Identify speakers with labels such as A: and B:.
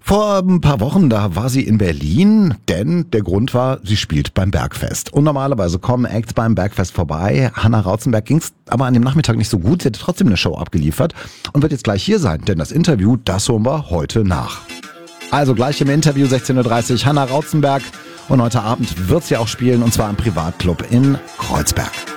A: Vor ein paar Wochen, da war sie in Berlin, denn der Grund war, sie spielt beim Bergfest. Und normalerweise kommen Acts beim Bergfest vorbei. Hannah Rauzenberg ging's aber an dem Nachmittag nicht so gut. Sie hat trotzdem eine Show abgeliefert und wird jetzt gleich hier sein, denn das Interview, das holen wir heute nach. Also gleich im Interview 16.30 Uhr Hannah Rauzenberg. Und heute Abend wird sie auch spielen, und zwar im Privatclub in Kreuzberg.